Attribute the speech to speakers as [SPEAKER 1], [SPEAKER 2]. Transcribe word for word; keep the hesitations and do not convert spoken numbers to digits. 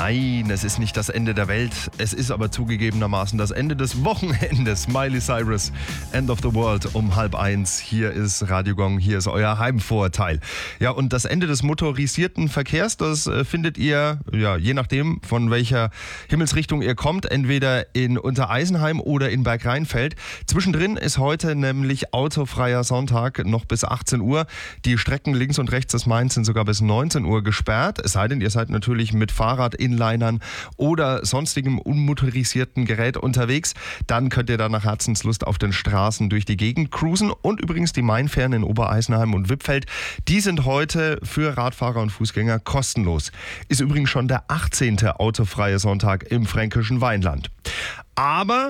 [SPEAKER 1] Nein, es ist nicht das Ende der Welt. Es ist aber zugegebenermaßen das Ende des Wochenendes. Miley Cyrus, End of the World um halb eins. Hier ist Radio Gong, hier ist euer Heimvorteil. Ja, und das Ende des motorisierten Verkehrs, das äh, findet ihr, ja, je nachdem, von welcher Himmelsrichtung ihr kommt, entweder in Untereisenheim oder in Bergrheinfeld. Zwischendrin ist heute nämlich autofreier Sonntag, noch bis achtzehn Uhr. Die Strecken links und rechts des Mains sind sogar bis neunzehn Uhr gesperrt. Es sei denn, ihr seid natürlich mit Fahrrad, Inlinern oder sonstigem unmotorisierten Gerät unterwegs. Dann könnt ihr da nach Herzenslust auf den Straßen durch die Gegend cruisen. Und übrigens die Mainfähren in Obereisenheim und Wippfeld, die sind heute für Radfahrer und Fußgänger kostenlos. Ist übrigens schon der achtzehnte autofreie Sonntag im fränkischen Weinland. Aber